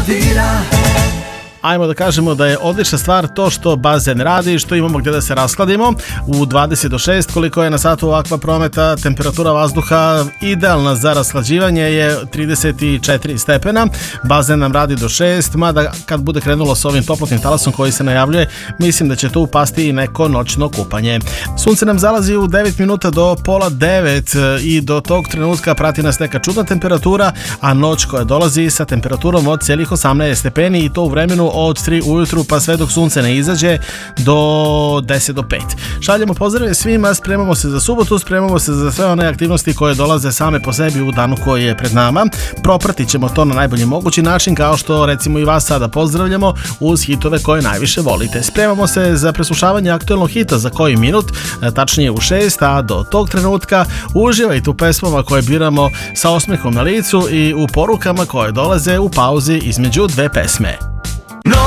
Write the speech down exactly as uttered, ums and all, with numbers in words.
dira. Ajmo da kažemo da je odlična stvar to što bazen radi, što imamo gdje da se raskladimo. U dvadeset do šest koliko je na satu ovakva prometa, temperatura vazduha idealna za rashlađivanje je trideset četiri stepena. Bazen nam radi do šest, mada kad bude krenulo s ovim toplotnim talasom koji se najavljuje, mislim da će tu upasti i neko noćno kupanje. Sunce nam zalazi u devet minuta do pola devet i do tog trenutka prati nas neka čudna temperatura, a noć koja dolazi sa temperaturom od cijelih osamnaest stepeni i to u vremenu od tri ujutru pa sve dok sunce ne izađe do deset do pet. Šaljemo pozdrave svima, spremamo se za subotu, spremamo se za sve one aktivnosti koje dolaze same po sebi u danu koji je pred nama. Propratit ćemo to na najbolji mogući način, kao što recimo i vas sada pozdravljamo uz hitove koje najviše volite. Spremamo se za preslušavanje aktualnog hita za koji minut, tačnije u šest, a do tog trenutka uživajte u pesmama koje biramo sa osmehom na licu i u porukama koje dolaze u pauzi između dve pesme.